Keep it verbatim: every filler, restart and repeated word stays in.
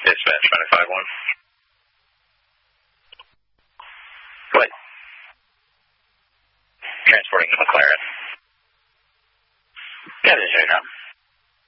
Dispatch twenty-five one. What? Transporting to McLaren. Yeah, this is your job.